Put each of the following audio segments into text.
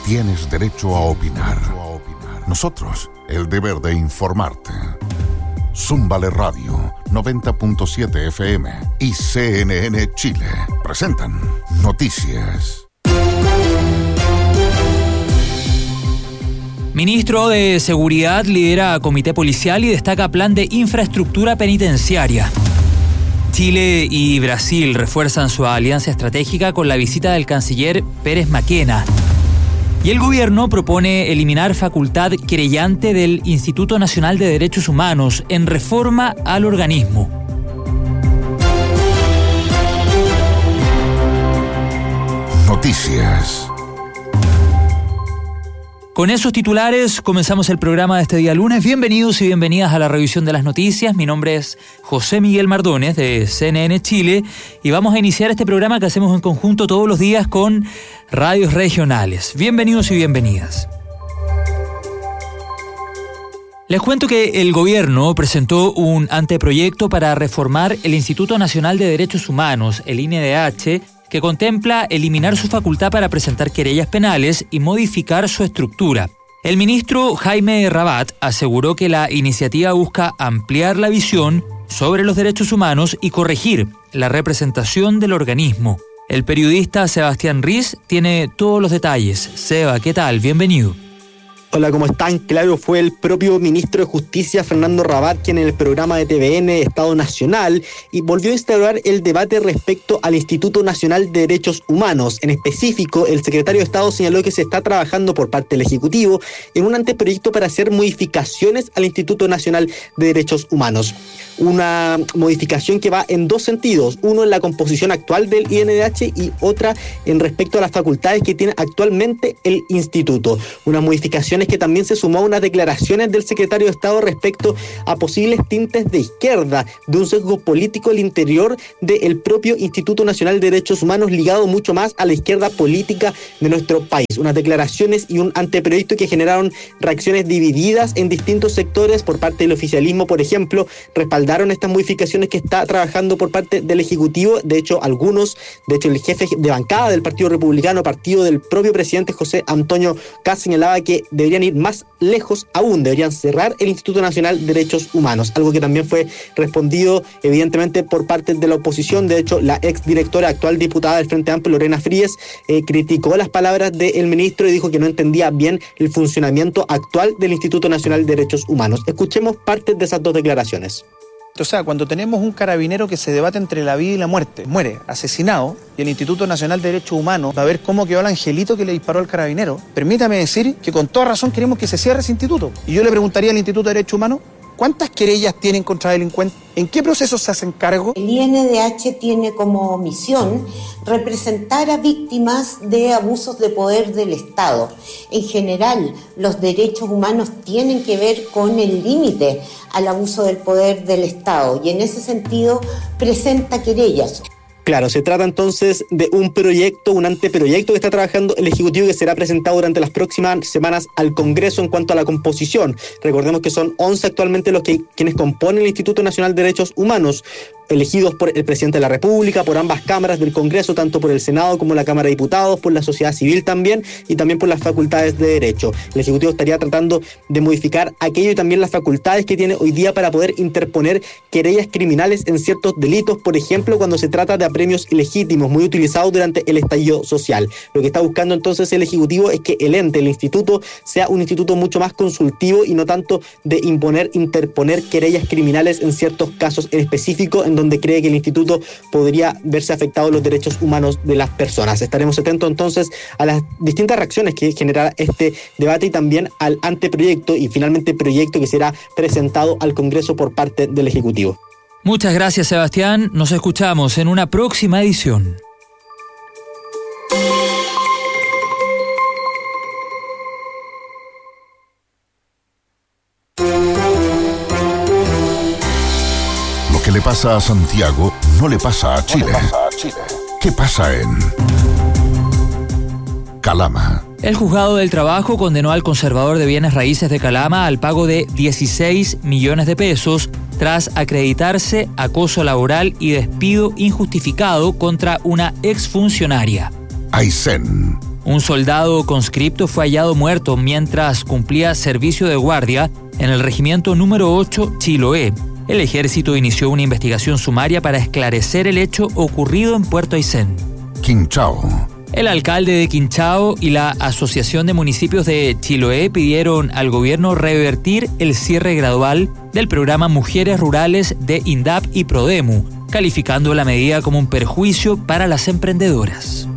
tienes derecho a opinar. Nosotros, el deber de informarte. Zúmbale Radio 90.7 FM y CNN Chile presentan Noticias. Ministro de Seguridad lidera comité policial y destaca plan de infraestructura penitenciaria. Chile y Brasil refuerzan su alianza estratégica con la visita del canciller Pérez Maquena. Y el gobierno propone eliminar facultad querellante del Instituto Nacional de Derechos Humanos en reforma al organismo. Noticias. Con esos titulares comenzamos el programa de este día lunes. Bienvenidos y bienvenidas a la revisión de las noticias. Mi nombre es José Miguel Mardones de CNN Chile y vamos a iniciar este programa que hacemos en conjunto todos los días con radios regionales. Bienvenidos y bienvenidas. Les cuento que el gobierno presentó un anteproyecto para reformar el Instituto Nacional de Derechos Humanos, el INDH, que contempla eliminar su facultad para presentar querellas penales y modificar su estructura. El ministro Jaime Rabat aseguró que la iniciativa busca ampliar la visión sobre los derechos humanos y corregir la representación del organismo. El periodista Sebastián Riz tiene todos los detalles. Seba, ¿qué tal? Bienvenido. Hola, ¿cómo están? Claro, fue el propio ministro de Justicia, Fernando Rabat, quien en el programa de TVN Estado Nacional y volvió a instaurar el debate respecto al Instituto Nacional de Derechos Humanos. En específico, el secretario de Estado señaló que se está trabajando por parte del Ejecutivo en un anteproyecto para hacer modificaciones al Instituto Nacional de Derechos Humanos. Una modificación que va en dos sentidos, uno en la composición actual del INDH y otra en respecto a las facultades que tiene actualmente el instituto. Una modificación que también se sumó a unas declaraciones del secretario de Estado respecto a posibles tintes de izquierda, de un sesgo político al interior del propio Instituto Nacional de Derechos Humanos, ligado mucho más a la izquierda política de nuestro país. Unas declaraciones y un anteproyecto que generaron reacciones divididas en distintos sectores. Por parte del oficialismo, por ejemplo, respaldaron estas modificaciones que está trabajando por parte del Ejecutivo. De hecho, el jefe de bancada del Partido Republicano, partido del propio presidente José Antonio Kast, señalaba que deberían ir más lejos aún, deberían cerrar el Instituto Nacional de Derechos Humanos, algo que también fue respondido evidentemente por parte de la oposición. De hecho, la exdirectora, actual diputada del Frente Amplio, Lorena Fríes, criticó las palabras del ministro y dijo que no entendía bien el funcionamiento actual del Instituto Nacional de Derechos Humanos. Escuchemos parte de esas dos declaraciones. O sea, cuando tenemos un carabinero que se debate entre la vida y la muerte, muere asesinado, y el Instituto Nacional de Derechos Humanos va a ver cómo quedó el angelito que le disparó al carabinero, permítame decir que con toda razón queremos que se cierre ese instituto. Y yo le preguntaría al Instituto de Derechos Humanos, ¿cuántas querellas tienen contra delincuentes? ¿En qué procesos se hacen cargo? El INDH tiene como misión representar a víctimas de abusos de poder del Estado. En general, los derechos humanos tienen que ver con el límite al abuso del poder del Estado y en ese sentido presenta querellas. Claro, se trata entonces de un proyecto, un anteproyecto que está trabajando el Ejecutivo que será presentado durante las próximas semanas al Congreso en cuanto a la composición. Recordemos que son 11 actualmente quienes componen el Instituto Nacional de Derechos Humanos, elegidos por el presidente de la República, por ambas cámaras del Congreso, tanto por el Senado como la Cámara de Diputados, por la sociedad civil también y también por las facultades de derecho. El Ejecutivo estaría tratando de modificar aquello y también las facultades que tiene hoy día para poder interponer querellas criminales en ciertos delitos, por ejemplo, cuando se trata de apremios ilegítimos, muy utilizados durante el estallido social. Lo que está buscando entonces el Ejecutivo es que el ente, el instituto, sea un instituto mucho más consultivo y no tanto de interponer querellas criminales en ciertos casos en específico, en donde cree que el instituto podría verse afectado los derechos humanos de las personas. Estaremos atentos entonces a las distintas reacciones que generará este debate y también al anteproyecto y finalmente proyecto que será presentado al Congreso por parte del Ejecutivo. Muchas gracias, Sebastián. Nos escuchamos en una próxima edición. Lo que le pasa a Santiago no le pasa a Chile. ¿Qué pasa en Calama? El Juzgado del Trabajo condenó al conservador de bienes raíces de Calama al pago de 16 millones de pesos tras acreditarse acoso laboral y despido injustificado contra una exfuncionaria. Aysén. Un soldado conscripto fue hallado muerto mientras cumplía servicio de guardia en el regimiento número 8 Chiloé. El ejército inició una investigación sumaria para esclarecer el hecho ocurrido en Puerto Aysén. Quinchao. El alcalde de Quinchao y la Asociación de Municipios de Chiloé pidieron al gobierno revertir el cierre gradual del programa Mujeres Rurales de INDAP y Prodemu, calificando la medida como un perjuicio para las emprendedoras.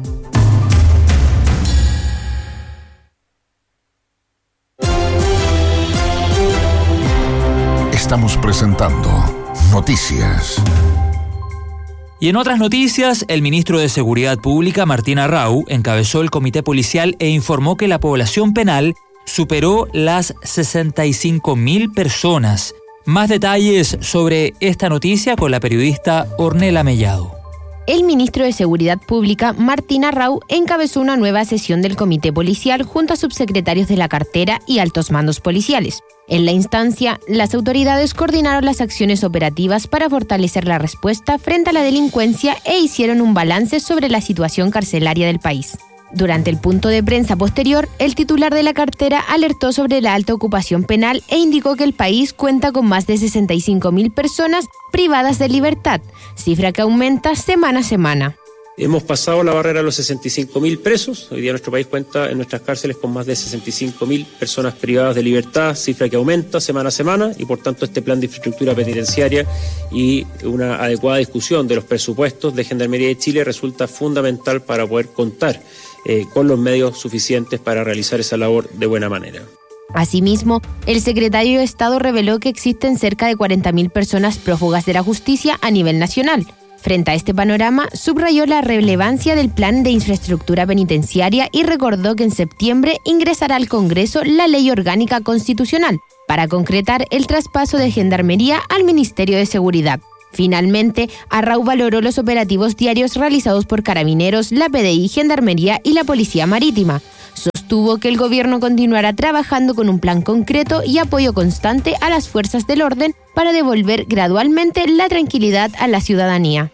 Estamos presentando Noticias. Y en otras noticias, el ministro de Seguridad Pública, Martín Arrau, encabezó el comité policial e informó que la población penal superó las 65.000 personas. Más detalles sobre esta noticia con la periodista Ornella Mellado. El ministro de Seguridad Pública, Martín Arrau, encabezó una nueva sesión del comité policial junto a subsecretarios de la cartera y altos mandos policiales. En la instancia, las autoridades coordinaron las acciones operativas para fortalecer la respuesta frente a la delincuencia e hicieron un balance sobre la situación carcelaria del país. Durante el punto de prensa posterior, el titular de la cartera alertó sobre la alta ocupación penal e indicó que el país cuenta con más de 65.000 personas privadas de libertad, cifra que aumenta semana a semana. Hemos pasado la barrera de los 65.000 presos. Hoy día nuestro país cuenta en nuestras cárceles con más de 65.000 personas privadas de libertad, cifra que aumenta semana a semana, y por tanto este plan de infraestructura penitenciaria y una adecuada discusión de los presupuestos de Gendarmería de Chile resulta fundamental para poder contar con los medios suficientes para realizar esa labor de buena manera. Asimismo, el secretario de Estado reveló que existen cerca de 40.000 personas prófugas de la justicia a nivel nacional. Frente a este panorama, subrayó la relevancia del plan de infraestructura penitenciaria y recordó que en septiembre ingresará al Congreso la Ley Orgánica Constitucional para concretar el traspaso de Gendarmería al Ministerio de Seguridad. Finalmente, Arrau valoró los operativos diarios realizados por Carabineros, la PDI, Gendarmería y la Policía Marítima. Sostuvo que el gobierno continuará trabajando con un plan concreto y apoyo constante a las fuerzas del orden para devolver gradualmente la tranquilidad a la ciudadanía.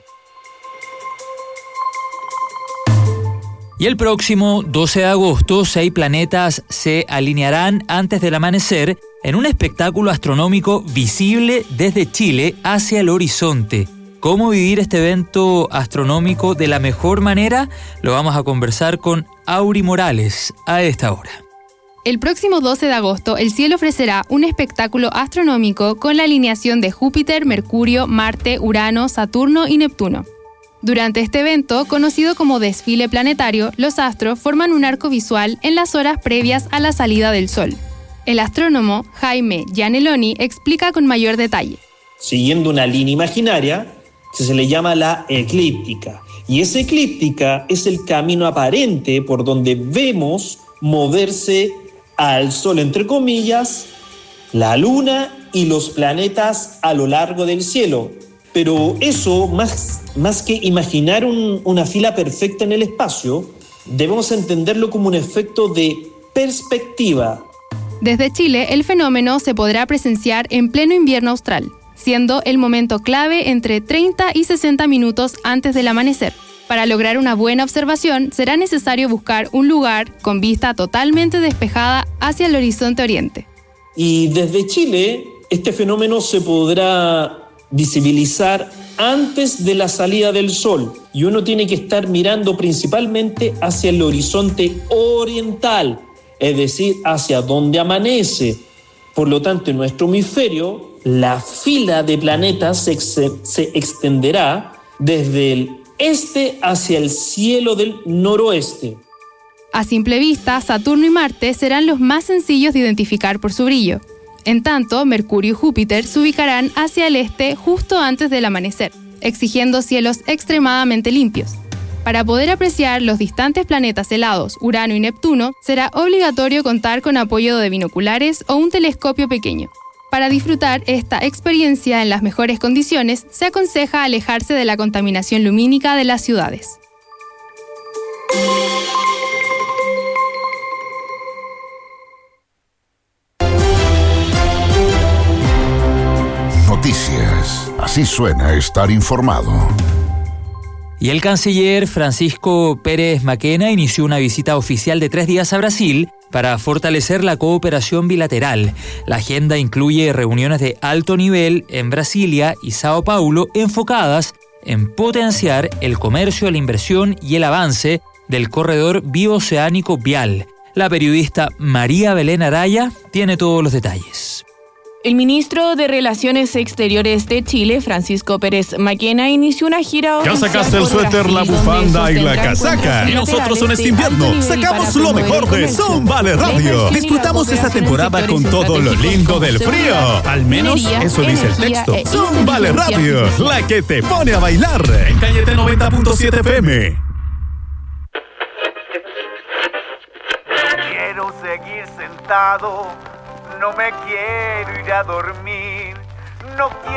Y el próximo 12 de agosto, 6 planetas se alinearán antes del amanecer en un espectáculo astronómico visible desde Chile hacia el horizonte. ¿Cómo vivir este evento astronómico de la mejor manera? Lo vamos a conversar con Auri Morales a esta hora. El próximo 12 de agosto, el cielo ofrecerá un espectáculo astronómico con la alineación de Júpiter, Mercurio, Marte, Urano, Saturno y Neptuno. Durante este evento, conocido como desfile planetario, los astros forman un arco visual en las horas previas a la salida del Sol. El astrónomo Jaime Gianelloni explica con mayor detalle. Siguiendo una línea imaginaria, que se le llama la eclíptica. Y esa eclíptica es el camino aparente por donde vemos moverse al Sol, entre comillas, la Luna y los planetas a lo largo del cielo. Pero eso, más que imaginar una fila perfecta en el espacio, debemos entenderlo como un efecto de perspectiva. Desde Chile, el fenómeno se podrá presenciar en pleno invierno austral, siendo el momento clave entre 30 y 60 minutos antes del amanecer. Para lograr una buena observación, será necesario buscar un lugar con vista totalmente despejada hacia el horizonte oriente. Y desde Chile, este fenómeno se podrá visibilizar antes de la salida del Sol, y uno tiene que estar mirando principalmente hacia el horizonte oriental, es decir, hacia donde amanece. Por lo tanto, en nuestro hemisferio, la fila de planetas se extenderá desde el este hacia el cielo del noroeste. A simple vista, Saturno y Marte serán los más sencillos de identificar por su brillo. En tanto, Mercurio y Júpiter se ubicarán hacia el este justo antes del amanecer, exigiendo cielos extremadamente limpios. Para poder apreciar los distantes planetas helados, Urano y Neptuno, será obligatorio contar con apoyo de binoculares o un telescopio pequeño. Para disfrutar esta experiencia en las mejores condiciones, se aconseja alejarse de la contaminación lumínica de las ciudades. Noticias. Así suena estar informado. Y el canciller Francisco Pérez Maquena inició una visita oficial de 3 días a Brasil para fortalecer la cooperación bilateral. La agenda incluye reuniones de alto nivel en Brasilia y Sao Paulo enfocadas en potenciar el comercio, la inversión y el avance del corredor bioceánico vial. La periodista María Belén Araya tiene todos los detalles. El ministro de Relaciones Exteriores de Chile, Francisco Pérez Maquena, inició una gira ya sacaste el suéter, la bufanda y la casaca. Y nosotros en este invierno sacamos lo mejor de Zúmbale Radio. Disfrutamos esta temporada con todo lo lindo del frío. Al menos eso dice el texto. Zúmbale Radio, la que te pone a bailar. En Cañete 90.7 FM. Quiero seguir sentado. No me quiero ir a dormir, no quiero